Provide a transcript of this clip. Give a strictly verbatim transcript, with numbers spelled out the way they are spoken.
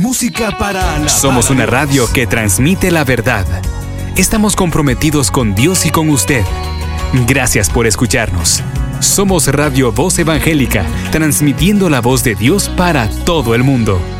música para alabar. Somos una radio que transmite la verdad. Estamos comprometidos con Dios y con usted. Gracias por escucharnos. Somos Radio Voz Evangélica, transmitiendo la voz de Dios para todo el mundo.